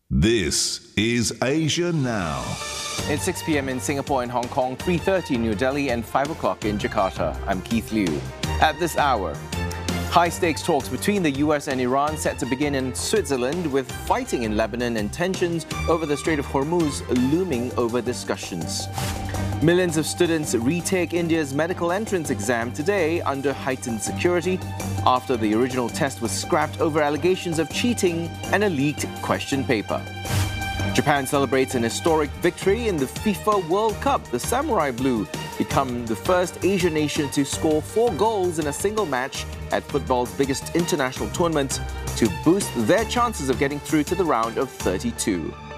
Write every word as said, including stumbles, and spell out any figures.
This is Asia Now. It's six p m in Singapore and Hong Kong, three thirty in New Delhi and five o'clock in Jakarta. I'm Keith Liu. At this hour, high-stakes talks between the U S and Iran set to begin in Switzerland, with fighting in Lebanon and tensions over the Strait of Hormuz looming over discussions. Millions of students retake India's medical entrance exam today under heightened security after the original test was scrapped over allegations of cheating and a leaked question paper. Japan celebrates an historic victory in the FIFA World Cup. The Samurai Blue become the first Asian nation to score four goals in a single match at football's biggest international tournament to boost their chances of getting through to the round of thirty-two.